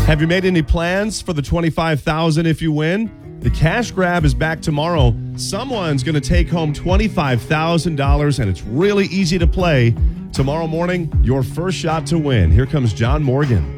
Have you made any plans for the $25,000 if you win? The cash grab is back tomorrow. Someone's going to take home $25,000, and it's really easy to play. Tomorrow morning, your first shot to win. Here comes John Morgan.